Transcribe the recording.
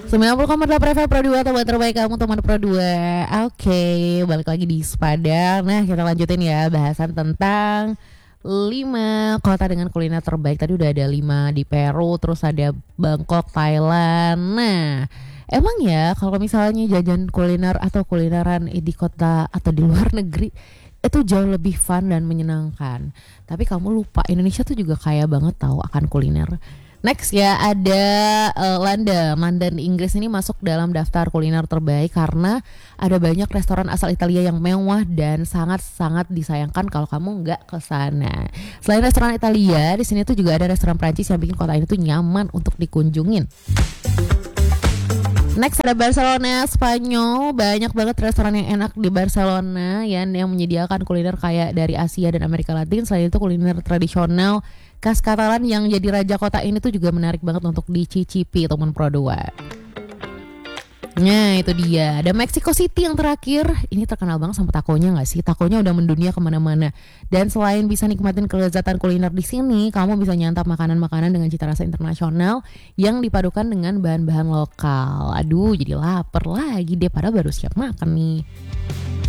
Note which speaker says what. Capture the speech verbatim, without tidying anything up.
Speaker 1: sembilan puluh koma delapan F M Pro dua, teman terbaik kamu teman Pro dua. Oke, balik lagi di Padang. Nah, kita lanjutin ya bahasan tentang lima kota dengan kuliner terbaik. Tadi udah ada lima di Peru, terus ada Bangkok, Thailand. Nah, emang ya kalau misalnya jajan kuliner atau kulineran di kota atau di luar negeri itu jauh lebih fun dan menyenangkan. Tapi kamu lupa Indonesia tuh juga kaya banget tahu akan kuliner. Next ya ada uh, London. London Inggris ini masuk dalam daftar kuliner terbaik karena ada banyak restoran asal Italia yang mewah dan sangat-sangat disayangkan kalau kamu nggak ke sana. Selain restoran Italia, di sini tuh juga ada restoran Prancis yang bikin kota ini tuh nyaman untuk dikunjungin. Next ada Barcelona, Spanyol. Banyak banget restoran yang enak di Barcelona ya, yang menyediakan kuliner kayak dari Asia dan Amerika Latin. Selain itu kuliner tradisional khas Katalan yang jadi raja kota ini tuh juga menarik banget untuk dicicipi teman Pro dua. Nah itu dia. Ada Mexico City yang terakhir. Ini terkenal banget sama takonya gak sih? Takonya udah mendunia kemana-mana. Dan selain bisa nikmatin kelezatan kuliner di sini, kamu bisa nyantap makanan-makanan dengan cita rasa internasional yang dipadukan dengan bahan-bahan lokal. Aduh jadi lapar lagi deh, padahal baru siap makan nih.